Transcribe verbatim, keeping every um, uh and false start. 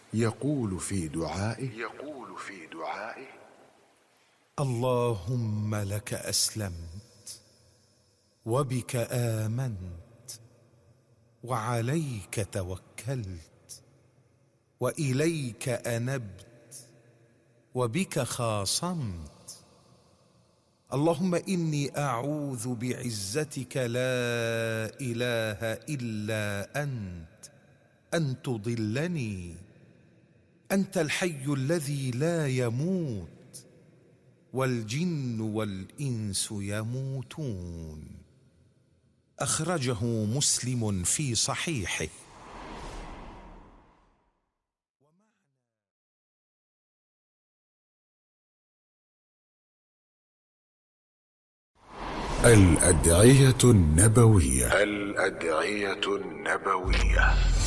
يقول في دعائه يقول في دعائه اللهم لك أسلمت وبك آمنت وعليك توكلت وإليك أنبت وبك خاصمت. اللهم إني أعوذ بعزتك لا إله إلا أنت أن تضلني. أنت الحي الذي لا يموت والجن والإنس يموتون. أخرجه مسلم في صحيحه. الأدعية النبوية الأدعية النبوية